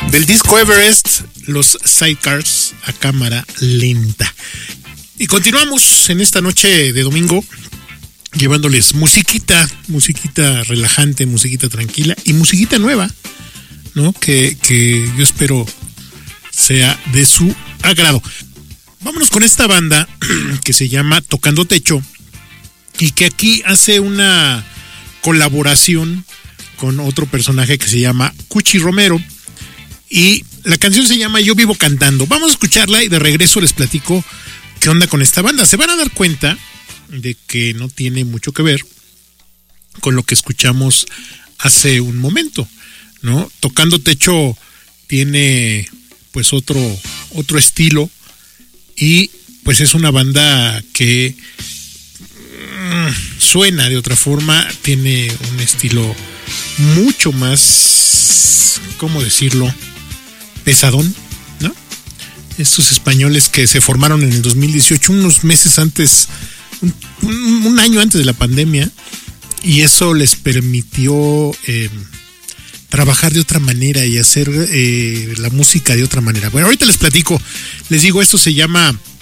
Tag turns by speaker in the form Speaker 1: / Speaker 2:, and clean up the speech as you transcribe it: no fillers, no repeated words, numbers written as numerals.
Speaker 1: Del disco Everest, los Sidecars a cámara lenta. Y continuamos en esta noche de domingo llevándoles musiquita relajante, musiquita tranquila y musiquita nueva, ¿no? Que yo espero sea de su agrado. Vámonos con esta banda que se llama Tocando Techo y que aquí hace una colaboración con otro personaje que se llama Cuchi Romero y la canción se llama Yo Vivo Cantando. Vamos a escucharla y de regreso les platico qué onda con esta banda. Se van a dar cuenta de que no tiene mucho que ver con lo que escuchamos hace un momento, ¿no? Tocando Techo tiene pues otro estilo y pues es una banda que suena de otra forma, tiene un estilo mucho más, ¿cómo decirlo?, pesadón, ¿no? Estos españoles que se formaron en el 2018, unos meses antes, un año antes de la pandemia, y eso les permitió trabajar de otra manera y hacer la música de otra manera. Bueno, ahorita les platico, les digo, esto se llama